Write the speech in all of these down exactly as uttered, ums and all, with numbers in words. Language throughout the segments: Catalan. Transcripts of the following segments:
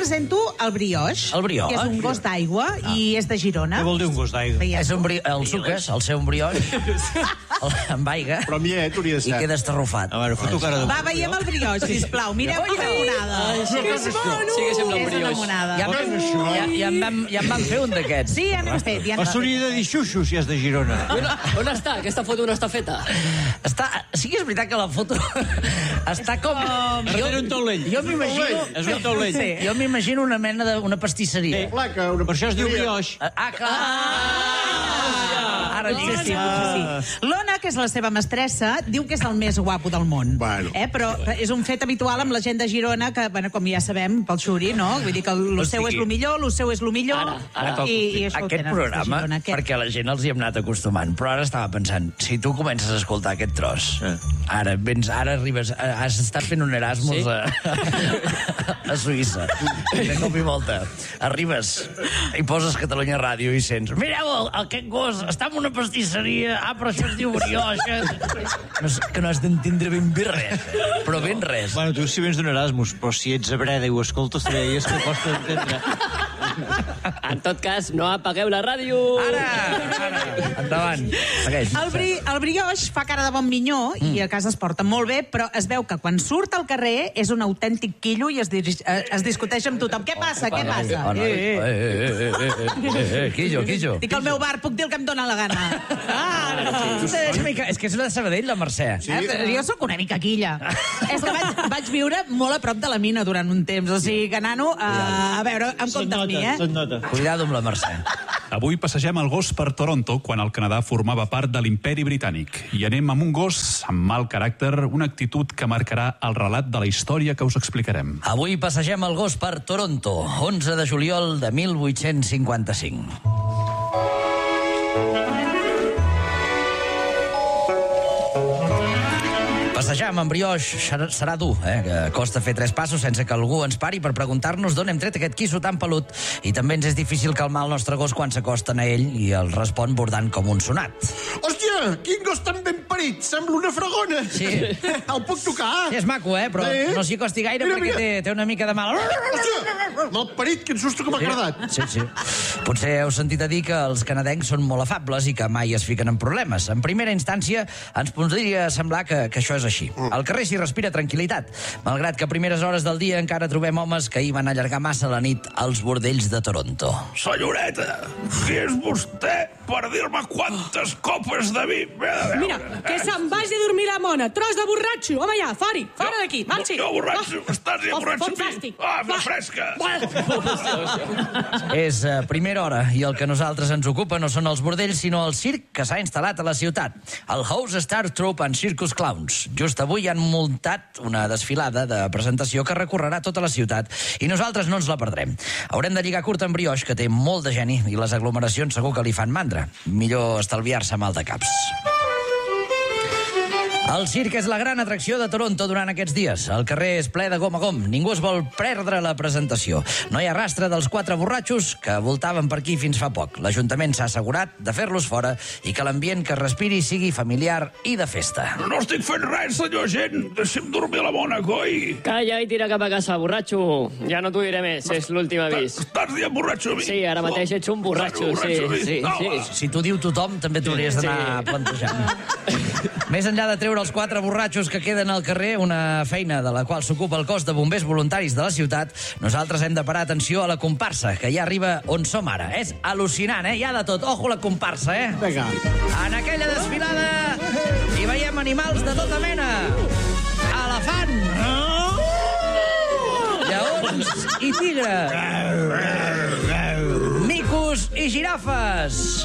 presento el brioix. El brioix. Que és un gos d'aigua ah. i és de Girona. Què vol dir un gos d'aigua? És un bri... el suques, el seu brioix, amb aigua, però amb llet hauria de ser. I queda estarrufat. A veure, foto cara de... Va, veiem el brioix, sisplau. Mireu que monada. Ai, sí que és mono. Sí que sembla un És una brioix. monada. Ja, ja, ja, en vam, ja en vam fer un d'aquests. Sí, ja n'hem fet. Ja Però s'hauria de dir xuxo si és de Girona. On, on està? Aquesta foto on està feta? Està, sí que és veritat que la foto està com... Darrere un taulell. Jo m'imagino... És un taulell. Sí. Jo m'imagino una mena d'una pastisseria. Placa, una Per això es diu brioix. Ah, clar! Ara Sí, sí, sí. L'Ona, que és la seva mestressa, diu que és el més guapo del món. Bueno. Eh? Però és un fet habitual amb la gent de Girona, que, bueno, com ja sabem, pel xuri, no? Vull dir que el seu és el millor, el seu és el millor. Ara, ara. I, i això ho Aquest tenen els de programa, Girona, aquest. perquè la gent els hi hem anat acostumant, però ara estava pensant, si tu comences a escoltar aquest tros, Eh. ara vens, ara arribes, has estat fent un Erasmus Sí? a, a Suïssa, de cop i volta, arribes i poses Catalunya Ràdio i sents, mireu, el, aquest gos està en una pastisseria, ah, però això es diu brioix, no, és- que no has d'entendre ben bé res, però ben res. Bueno, tu si vens d'un Erasmus, però si ets a Breda i ho escoltes, treies que costa d'entendre. En tot cas, no apagueu la ràdio. Ara, ara, endavant, segueix. El, bri, el brioix fa cara de bon minyó mm. i a casa es porta molt bé, però es veu que quan surt al carrer és un autèntic quillo i es, dirige, eh, es discuteix amb tothom. Què passa? Què passa? Oh, no. Eh, eh. Eh, eh, eh, eh, eh, eh, eh, Quillo, Quillo. Dic al meu bar puc dir el que em dóna la gana. Ah, no. És, una mica, és que és de Sabadell, la Mercè. Sí. Eh, jo sóc una mica quilla. És que vaig, vaig viure molt a prop de la mina durant un temps, o sigui que, nano, uh, a veure, em Se't comptes nota, mi, eh? se't nota. Cuidado amb la Mercè. Avui passegem el gos per Toronto quan el Canadà formava part de l'imperi britànic. I anem amb un gos amb mal caràcter, una actitud que marcarà el relat de la història que us explicarem. Avui passegem el gos per Toronto, onze de juliol de mil vuit-cents cinquanta-cinc. Passejar amb en brioix serà, serà dur, eh? Que costa fer tres passos sense que algú ens pari per preguntar-nos d'on hem tret aquest quisso tan pelut, i també ens és difícil calmar el nostre gos quan s'acosten a ell i el respon bordant com un sonat. Hòstia, quin gos tan ben parit! Sembla una fregona! Sí. El puc tocar? És maco, eh? Però Eh? no s'hi acosti gaire Mira, perquè mira. té, té una mica de mal... Hòstia, mal parit, quin susto que m'ha agradat. Sí, sí. Potser heu sentit a dir que els canadencs són molt afables i que mai es fiquen en problemes. En primera instància, ens podria semblar que, que això és així. Al carrer s'hi respira tranquil·litat, malgrat que a primeres hores del dia encara trobem homes que hi van allargar massa la nit als bordells de Toronto. Senyoreta, qui és vostè per dir-me quantes copes de vi m'he de beure? Mira, que se'n vagi a dormir la mona. Tros de borratxo. Home, ja, fora, fora d'aquí. Marxi. Jo borratxo, estàs ja Oh, borratxo fot amb mi? fàstic. Ah, Va. fresca. És uh, primera hora i el que a nosaltres ens ocupa no són els bordells, sinó el circ que s'ha instal·lat a la ciutat. El House Star Troupe and Circus Clowns. Just avui han muntat una desfilada de presentació que recorrerà tota la ciutat i nosaltres no ens la perdrem. Haurem de lligar curt amb brioix, que té molt de geni, i les aglomeracions segur que li fan mandra. Millor estalviar-se mal de caps. El circ és la gran atracció de Toronto durant aquests dies. El carrer és ple de gom a gom. Ningú es vol perdre la presentació. No hi ha rastre dels quatre borratxos que voltaven per aquí fins fa poc. L'Ajuntament s'ha assegurat de fer-los fora i que l'ambient que es respiri sigui familiar i de festa. No estic fent res, senyor gent. Deixi'm dormir a la bona, coi. Calla i tira cap a casa, borratxo. Ja no t'ho diré més, és l'últim avís. Estàs dient borratxo a mi? Sí, ara mateix ets un borratxo, sí, a mi? sí, No, sí. va. Si t'ho diu tothom, també t'hauries d'anar Sí. plantejant. Més enllà de treure els quatre borratxos que queden al carrer, una feina de la qual s'ocupa el cos de bombers voluntaris de la ciutat, nosaltres hem de parar atenció a la comparsa, que ja arriba on som ara. És al·lucinant, eh? Hi ha de tot. Ojo la comparsa, eh? Vinga. En aquella desfilada hi veiem animals de tota mena. Elefant, lleons i tigres, micos i girafes.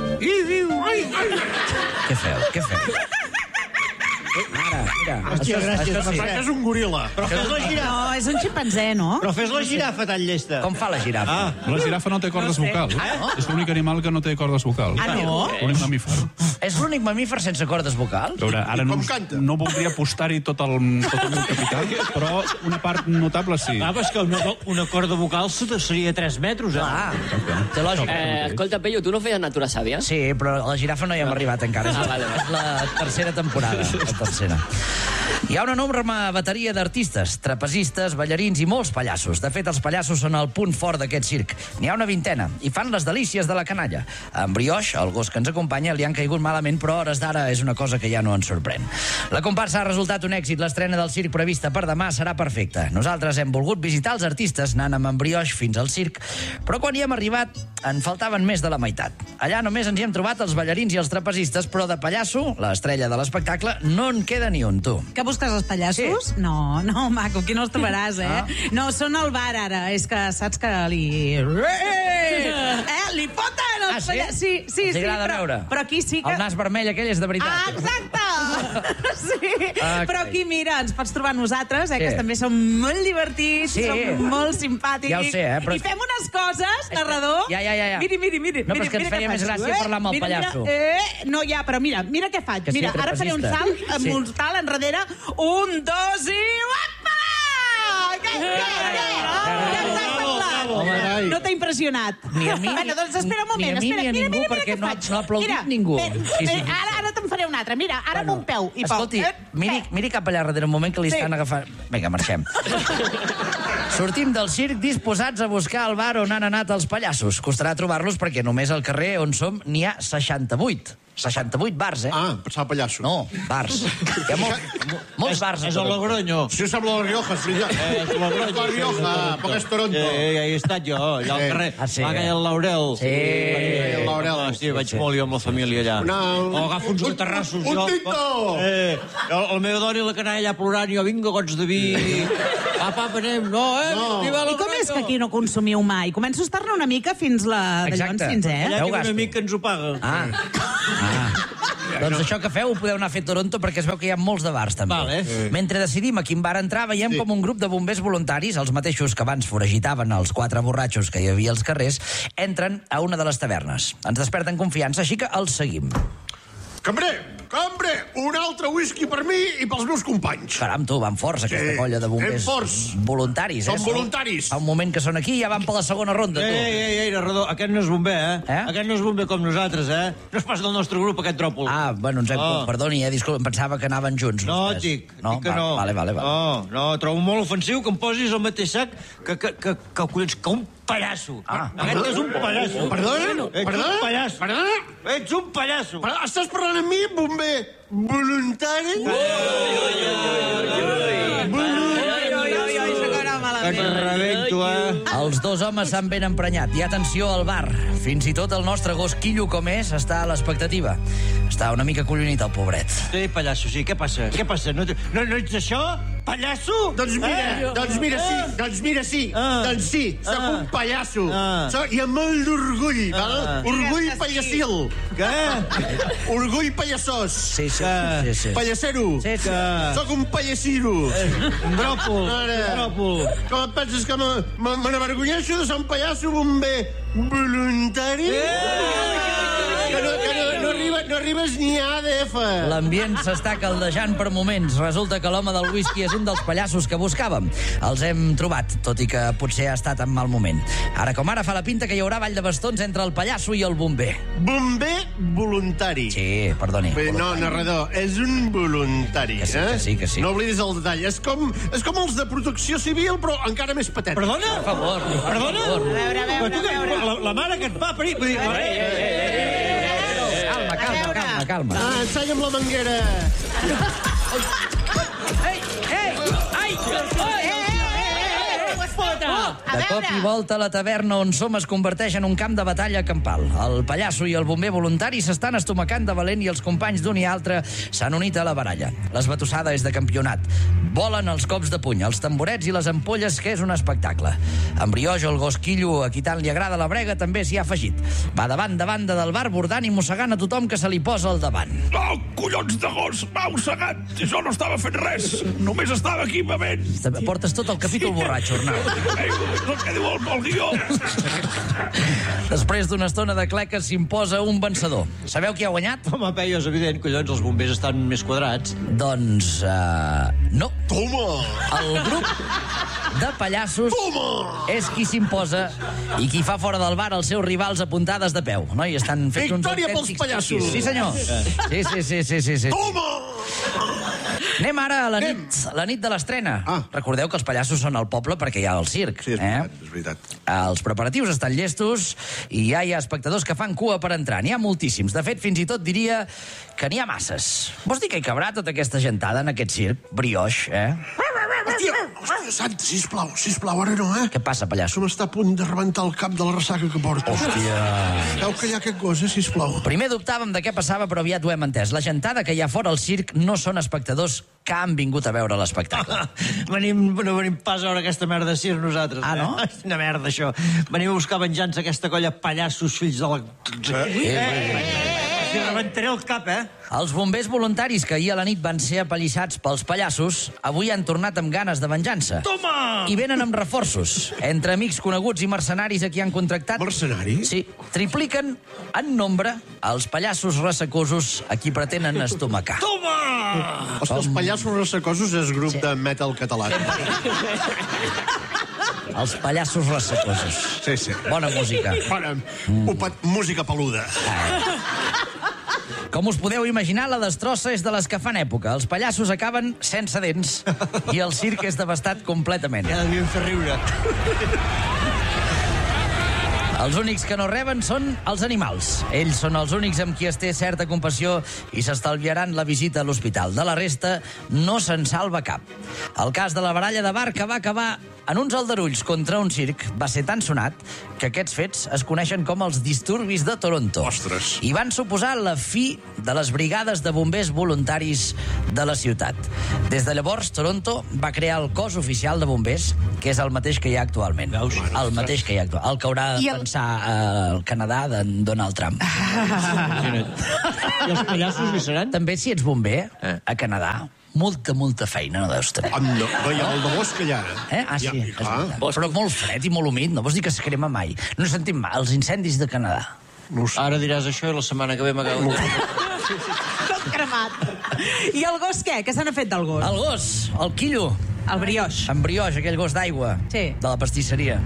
Què feu? Què feu? Ara, mira. Hòstia, això, gràcies, això sí. Mercè. És un goril·la. Però fes la girafa. No, és un ximpanzé, no? Però fes la girafa tan llesta. Com fa la girafa? Ah, La girafa no té cordes vocals. Ah, És l'únic animal que no té cordes vocals. Ah, no? L'únic mamífer. És l'únic mamífer sense cordes vocals? A veure, ara I no, com us- canta? no voldria apostar-hi tot el, tot el meu capital, però una part notable sí. ah, però és que una, una corda vocal seria tres metres, eh? Ah, té lògica. Eh, escolta, Pello, tu no feies natura sàvia? Sí, però a la girafa no hi hem arribat encara. És Ah, la, vale, vale. és la tercera temporada. La tercera. Hi ha una enorme bateria d'artistes, trapezistes, ballarins i molts pallassos. De fet, els pallassos són el punt fort d'aquest circ. N'hi ha una vintena i fan les delícies de la canalla. En Brioche, el gos que ens acompanya, li han caigut malament, però a hores d'ara és una cosa que ja no ens sorprèn. La comparsa ha resultat un èxit. L'estrena del circ prevista per demà serà perfecta. Nosaltres hem volgut visitar els artistes anant amb en Brioche fins al circ, però quan hi hem arribat en faltaven més de la meitat. Allà només ens hi hem trobat els ballarins i els trapezistes, però de pallasso, l'estrella de l'espectacle, no en queda ni un, tu. Que busques els pallassos? Sí. No, no, maco, aquí no els trobaràs, eh? Ah. No, són al bar, ara. És que saps que li... Eh, li foten els Ah, sí? pallassos. Sí, sí, Els sí. agrada però, veure. però aquí sí que... El nas vermell aquell és de veritat. Ah, exacte! Sí, Ah, però aquí, mira, ens pots trobar nosaltres, eh, Sí. que també som molt divertits, Sí. som molt simpàtics. Ja ho sé, eh, però- I fem unes coses, narrador... Ja, ja, ja, ja. Miri, miri, miri. No, però és que mira, ens faria mira més què gràcia faig, parlar amb el mira, pallasso. Mira, eh, no, ja, però mira, mira què faig. Que sí, Mira, ara faré un salt trapezista. amb Sí. un salt enrere. Un, dos i... Uapa! Què, què, què? Què ens ha semblat? Home, No t'ha impressionat? Ni a mi, Bueno, doncs espera un ni moment. a mi espera, ni a mira, ningú, mira, mira perquè què no- faig. no ha aplaudit Mira, ningú. bé, Sí, sí. bé, Ara, ara te'n faré un altre. Mira, ara amb un peu. I Escolti, pau. Eh, miri, eh. miri cap allà darrere un moment que li Sí. estan agafant... Vinga, marxem. Sortim del circ disposats a buscar el bar on han anat els pallassos. Costarà trobar-los perquè només al carrer on som n'hi ha seixanta-vuit. seixanta-vuit bars, eh? Ah, pensava pallasso. No, bars. Hi ha molt, mo- molts bars. És a Logroño. Sí, sembla la Rioja, sí. És Logroño. La Rioja, perquè és Toronto. Sí, ahí he estat jo, allà al Sí. carrer. Ah, sí, Va eh? caia el Laurel. Sí. El Laurel. Hòstia, vaig molt jo amb la família allà. Una- O agafo uns un- altarrassos, un jo. tinto! Eh, el, el meu dona i la canalla allà plorant, jo vinga, gots de vi. Apa, anem, no, eh? No. Viva I com és que aquí no consumiu mai? Començo a estar-ne una mica fins la Exacte. d'allò fins, eh? Allà Feu que un gasto. amic que ens ho paga. Ah. ah. Doncs això que feu ho podeu anar a fer a Toronto perquè es veu que hi ha molts de bars, també. Vale. Eh. Mentre decidim a quin bar entrar, veiem Sí. com un grup de bombers voluntaris, els mateixos que abans foragitaven els quatre borratxos que hi havia als carrers, entren a una de les tavernes. Ens desperten confiança, així que els seguim. Cambrer, cambrer, un altre whisky per mi i pels meus companys. Caram, tu, van forts, aquesta Sí, colla de bombers ben forts. voluntaris, eh? Són voluntaris. Fa un moment que són aquí i ja van per la segona ronda, Ei, tu. ei, ei, ei, narrador, aquest no és bomber, eh? Eh? Aquest no és bomber com nosaltres, eh? No és pas del nostre grup, aquest tròpol. Ah, bueno, ens hem... Oh. Perdoni, eh, disculpa, em pensava que anaven junts. No, vostès. xic, no? dic que Va, no. Vale, vale, vale. No, no, trobo molt ofensiu que em posis al mateix sac que, que, que, que, collons, que un pallasso. Ah. Aquest és un pallasso. Perdona? Ets Perdona? un pallasso. Perdona? Ets un pallasso. Però estàs parlant amb mi, bomber voluntari? Et rebento, eh? Els dos homes s'han ben emprenyat. I atenció al bar. Fins i tot el nostre gos quillo com és està a l'expectativa. Està una mica collonit, el pobret. Sí, pallasso, sí. Què passa? Què passa? No, no, no ets això? Pallasso? Doncs mira, Eh? doncs mira, sí, doncs mira, sí, Ah. doncs sí, sóc Ah. un pallasso. Ah. Soc, I amb molt d'orgull, val? Orgull pallassil. Què? Orgull pallassós. Sí, sí, Que- sí, sí. Pallassero. Sí, sí. Que- Sóc un pallassiro. Un dròpol. Ara. Un dròpol. Com et penses que me- me me n'avergonyeixo de ser un pallasso bomber voluntari? Que no, que no, no, arriba, no arribes ni a A D F. L'ambient s'està caldejant per moments. Resulta que l'home del whisky és un dels pallassos que buscàvem. Els hem trobat, tot i que potser ha estat en mal moment. Ara com ara fa la pinta que hi haurà ball de bastons entre el pallasso i el bomber. Bomber voluntari. Sí, perdoni. Bé, no, narrador, és un voluntari. Que sí, eh? que sí, que sí. No oblidis el detall. És com, és com els de protecció civil, però encara més patètic. Perdona? Per favor, per Perdona? favor. A veure, a veure, Però tu, a veure. la, la mare que et va parir... Vull dir, Calma, calma, calma, calma. Ah, ensenya'm la manguera. Ei, ei, ai, A De cop i veure. volta la taverna on som es converteix en un camp de batalla campal. El pallasso i el bomber voluntari s'estan estomacant de valent i els companys d'un i altre s'han unit a la baralla. L'esbatussada és de campionat. Volen els cops de puny, els tamborets i les ampolles, que és un espectacle. En Brioche, el gos quillo, a qui tant li agrada la brega, també s'hi ha afegit. Va davant de banda del bar bordant i mossegant a tothom que se li posa al davant. Oh, collons de gos, m'ha ossegat. Jo no estava fent res. Només estava aquí bevent. Portes tot el capítol borratxo, Arnau. Ei, és el que diu el, el guió. Després d'una estona de cleques s'imposa un vencedor. Sabeu qui ha guanyat? Home, Peio, és evident, collons, els bombers estan més quadrats. Doncs... Uh, no. Toma! El grup de pallassos és qui s'imposa i qui fa fora del bar els seus rivals a puntades de peu. No? I estan fent uns Victòria pels autèntics pallassos! piquis. Sí, senyor. Sí, sí, sí, sí, sí, sí. Toma! Anem ara a la nit, la nit de l'estrena. Ah. Recordeu que els pallassos són al poble perquè hi ha el circ. Sí, és eh? veritat, és veritat. Els preparatius estan llestos i ja hi ha espectadors que fan cua per entrar. N'hi ha moltíssims. De fet, fins i tot diria que n'hi ha masses. Vols dir que hi cabrà tota aquesta gentada en aquest circ? Brioix, eh? Hòstia, hòstia, Santa, sisplau, sisplau, ara no, eh? Què passa, pallasso? Se m'està a punt de rebentar el cap de la ressaca que porto. Hòstia. Veu que hi ha aquest gos, eh, sisplau. Primer dubtàvem de què passava, però aviat ho hem entès. La gentada que hi ha fora al circ no són espectadors que han vingut a veure l'espectacle. Venim, no venim pas a veure aquesta merda de circ nosaltres. Ah, no? Eh? Una merda, això. Venim a buscar venjança aquesta colla pallassos, fills de la... Eh, eh, eh. Si rebentaré el cap, eh? Els bombers voluntaris que ahir a la nit van ser apallissats pels pallassos avui han tornat amb ganes de venjança. Toma! I venen amb reforços. Entre amics coneguts i mercenaris a qui han contractat... Mercenaris? Sí, tripliquen en nombre els pallassos ressacosos a qui pretenen estomacar. Toma! Els, els pallassos ressacosos és grup Sí. de metal català. Els pallassos ressacosos. Sí, sí. Bona música. Para, mm. música peluda. Com us podeu imaginar, la destrossa és de les que fan època. Els pallassos acaben sense dents i el circ és devastat completament. Ja devíem fer riure. Els únics que no reben són els animals. Ells són els únics amb qui es té certa compassió i s'estalviaran la visita a l'hospital. De la resta, no se'n salva cap. El cas de la baralla de bar que va acabar en uns aldarulls contra un circ va ser tan sonat que aquests fets es coneixen com els disturbis de Toronto. Ostres. I van suposar la fi de les brigades de bombers voluntaris de la ciutat. Des de llavors, Toronto va crear el cos oficial de bombers, que és el mateix que hi ha actualment. Veus? El mateix que hi ha actualment. El que haurà de I el- pensar eh, el Canadà d'en Donald Trump. I els pallassos hi seran? També, si ets bomber, a Canadà, molta, molta feina no deus tenir. Am, no, no, hi ha el de bosc allà. Eh? Ah, sí, Ja, és clar. veritat. Però molt fred i molt humit, no vols dir que es crema mai. No he sentit mai els incendis de Canadà. No ho sé. Ara diràs això i la setmana que ve m'acabo de... Tot cremat. I el gos què? Què se n'ha fet del gos? El gos, el quillo, El brioix. en brioix, aquell gos d'aigua, Sí. de la pastisseria.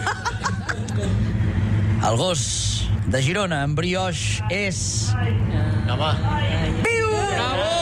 El gos de Girona, en brioix, és... Home, Viu! Bravo!